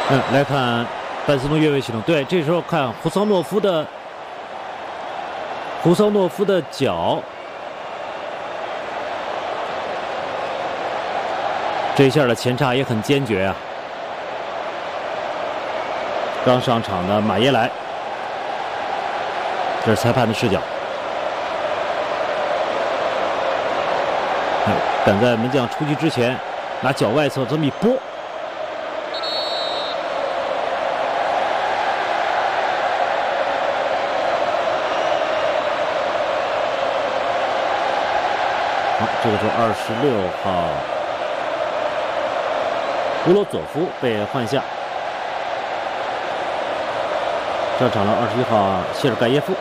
来看班斯顿越位系统。对，这时候看胡桑诺夫的脚，这一下的前插也很坚决啊。刚上场的马耶莱，这是裁判的视角，赶在门将出击之前，拿脚外侧这么一拨。好，这个时候26号乌罗佐夫被换下，上场了21号谢尔盖耶夫。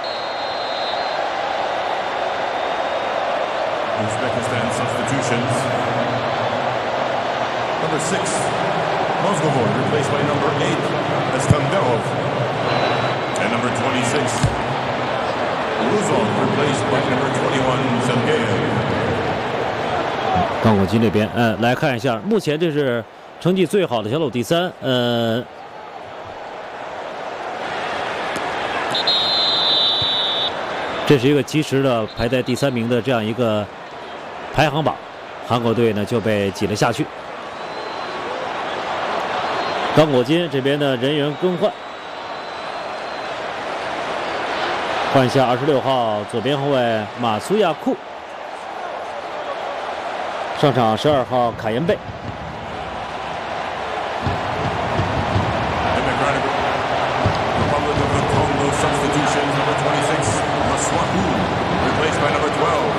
Uzbekistan substitutions. Number 6, Mozgovor replaced by number 8, Eskandarov. And number 26, Luzov replaced by number 21, Sergeyev. 刚果金这边，来看一下，目前这是成绩最好的小组第3，这是一个及时的排在第3名的这样一个排行榜，韩国队呢就被挤了下去。刚果金这边的人员更换，换下26号左边后卫马苏亚库，上场12号卡延贝。 Republic of the Congo substitutions, number 26, Maswaku replaced by number 12,